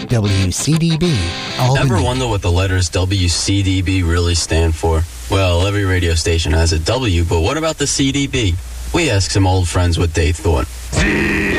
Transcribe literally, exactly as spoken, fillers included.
W C D B, Albany. Ever wonder what the letters W C D B really stand for? Well, every radio station has a W, but what about the C D B? We asked some old friends what they thought.